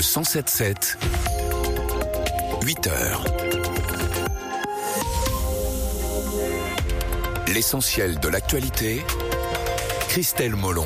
107.7, 8h. L'essentiel de l'actualité, Christelle Molon.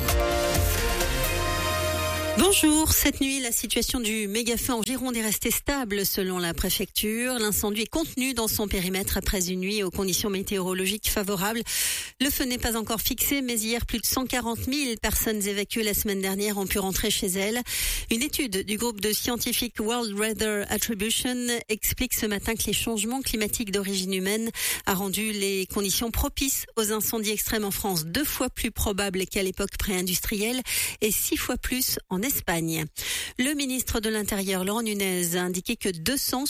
Bonjour. Cette nuit, la situation du méga-feu en Gironde est restée stable selon la préfecture. L'incendie est contenu dans son périmètre après une nuit aux conditions météorologiques favorables. Le feu n'est pas encore fixé, mais hier, plus de 140 000 personnes évacuées la semaine dernière ont pu rentrer chez elles. Une étude du groupe de scientifiques World Weather Attribution explique ce matin que les changements climatiques d'origine humaine a rendu les conditions propices aux incendies extrêmes en France 2 fois plus probables qu'à l'époque pré-industrielle et 6 fois plus en Espagne. Le ministre de l'Intérieur, Laurent Nunez, a indiqué que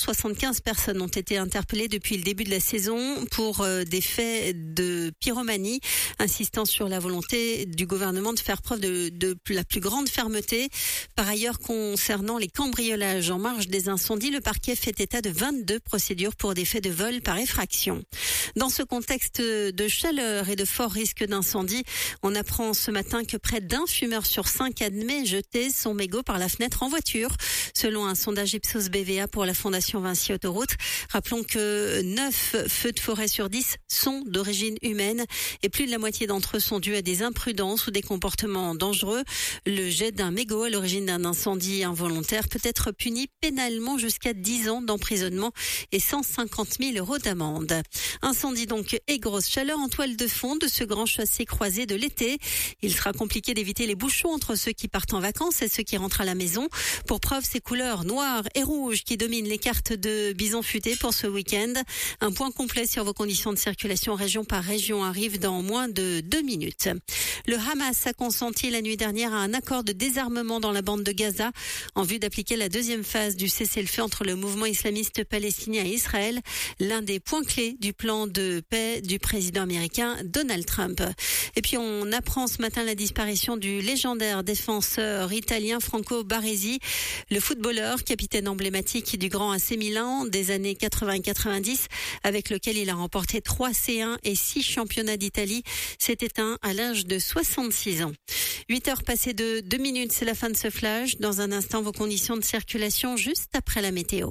275 personnes ont été interpellées depuis le début de la saison pour des faits de pyromanie, insistant sur la volonté du gouvernement de faire preuve de la plus grande fermeté. Par ailleurs, concernant les cambriolages en marge des incendies, le parquet fait état de 22 procédures pour des faits de vol par effraction. Dans ce contexte de chaleur et de fort risque d'incendie, on apprend ce matin que près d'un fumeur sur 5 admet jeter son mégot par la fenêtre en voiture, selon un sondage Ipsos BVA pour la Fondation Vinci Autoroute. Rappelons que 9 feux de forêt sur 10 sont d'origine humaine et plus de la moitié d'entre eux sont dus à des imprudences ou des comportements dangereux. Le jet d'un mégot à l'origine d'un incendie involontaire peut être puni pénalement jusqu'à 10 ans d'emprisonnement et 150 000 € d'amende. Incendie donc et grosse chaleur en toile de fond de ce grand chassé croisé de l'été. Il sera compliqué d'éviter les bouchons entre ceux qui partent en vacances et ceux qui rentrent à la maison. Pour preuve, ces couleurs noires et rouges qui dominent les cartes de Bison Futé pour ce week-end. Un point complet sur vos conditions de circulation région par région arrive dans moins de 2 minutes. Le Hamas a consenti la nuit dernière à un accord de désarmement dans la bande de Gaza en vue d'appliquer la deuxième phase du cessez-le-feu entre le mouvement islamiste palestinien et Israël, l'un des points clés du plan de paix du président américain Donald Trump. Et puis on apprend ce matin la disparition du légendaire défenseur italien Franco Baresi, le footballeur, capitaine emblématique du grand AC Milan des années 80-90, avec lequel il a remporté 3 C1 et 6 championnats d'Italie, s'est éteint à l'âge de 66 ans. 8 heures passées de 2 minutes, c'est la fin de ce flash. Dans un instant, vos conditions de circulation juste après la météo.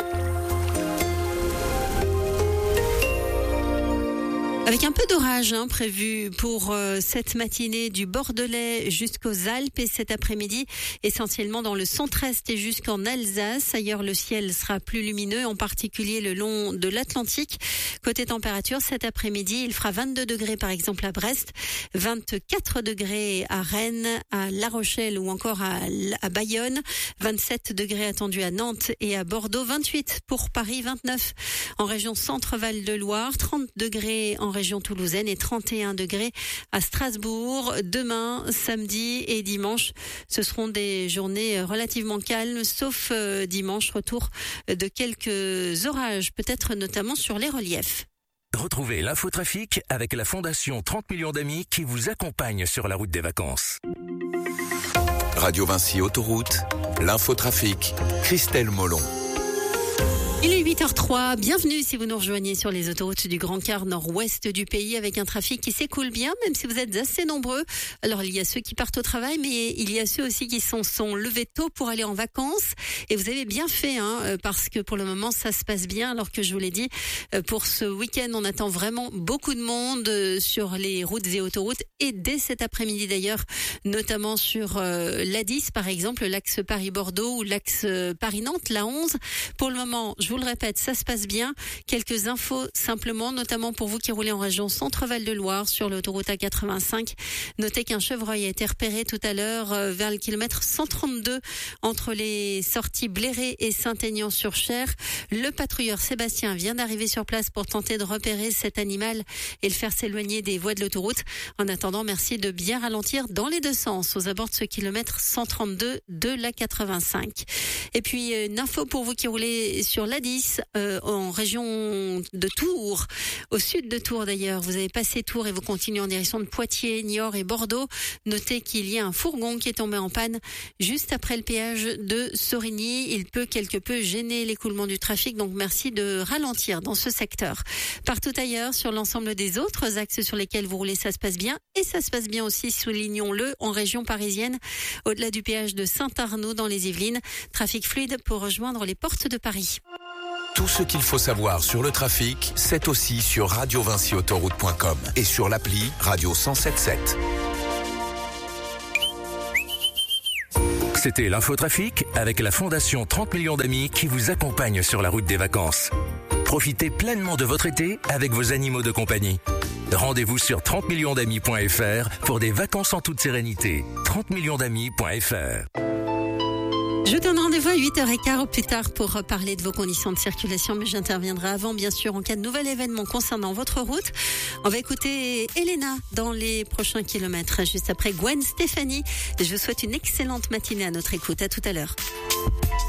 Avec un peu d'orage prévu pour cette matinée du Bordelais jusqu'aux Alpes et cet après-midi, essentiellement dans le centre-est et jusqu'en Alsace. Ailleurs, le ciel sera plus lumineux, en particulier le long de l'Atlantique. Côté température, cet après-midi, il fera 22 degrés par exemple à Brest, 24 degrés à Rennes, à La Rochelle ou encore à Bayonne, 27 degrés attendus à Nantes et à Bordeaux, 28 pour Paris, 29 en région Centre-Val de Loire, 30 degrés en région toulousaine et 31 degrés à Strasbourg. Demain, samedi et dimanche, ce seront des journées relativement calmes, sauf dimanche, retour de quelques orages, peut-être notamment sur les reliefs. Retrouvez l'infotrafic avec la Fondation 30 millions d'amis qui vous accompagne sur la route des vacances. Radio Vinci Autoroute, l'infotrafic, Christelle Molon. Il est 8h03, bienvenue si vous nous rejoignez sur les autoroutes du Grand Quart nord-ouest du pays avec un trafic qui s'écoule bien, même si vous êtes assez nombreux. Alors il y a ceux qui partent au travail, mais il y a ceux aussi qui sont levés tôt pour aller en vacances. Et vous avez bien fait, parce que pour le moment ça se passe bien, alors que je vous l'ai dit, pour ce week-end on attend vraiment beaucoup de monde sur les routes et autoroutes, et dès cet après-midi d'ailleurs, notamment sur l'A10 par exemple, l'axe Paris-Bordeaux ou l'axe Paris-Nantes, la 11. Pour le moment, je vous le répète, ça se passe bien. Quelques infos simplement, notamment pour vous qui roulez en région Centre-Val de Loire sur l'autoroute A85. Notez qu'un chevreuil a été repéré tout à l'heure vers le kilomètre 132 entre les sorties Bléré et Saint-Aignan-sur-Cher. Le patrouilleur Sébastien vient d'arriver sur place pour tenter de repérer cet animal et le faire s'éloigner des voies de l'autoroute. En attendant, merci de bien ralentir dans les deux sens aux abords de ce kilomètre 132 de la 85. Et puis, une info pour vous qui roulez sur l'A10 en région de Tours, au sud de Tours d'ailleurs. Vous avez passé Tours et vous continuez en direction de Poitiers, Niort et Bordeaux. Notez qu'il y a un fourgon qui est tombé en panne juste après le péage de Sorigny. Il peut quelque peu gêner l'écoulement du trafic, donc merci de ralentir dans ce secteur. Partout ailleurs, sur l'ensemble des autres axes sur lesquels vous roulez, ça se passe bien. Et ça se passe bien aussi, soulignons-le, en région parisienne, au-delà du péage de Saint-Arnaud dans les Yvelines. Trafic fluide pour rejoindre les portes de Paris. Tout ce qu'il faut savoir sur le trafic, c'est aussi sur radiovinciautoroute.com et sur l'appli Radio 107.7. C'était l'infotrafic avec la Fondation 30 millions d'amis qui vous accompagne sur la route des vacances. Profitez pleinement de votre été avec vos animaux de compagnie. Rendez-vous sur 30millionsdamis.fr pour des vacances en toute sérénité. 30millionsdamis.fr. Je donne rendez-vous à 8h15 au plus tard pour parler de vos conditions de circulation, mais j'interviendrai avant, bien sûr, en cas de nouvel événement concernant votre route. On va écouter Elena dans les prochains kilomètres, juste après Gwen Stefani. Je vous souhaite une excellente matinée à notre écoute. À tout à l'heure.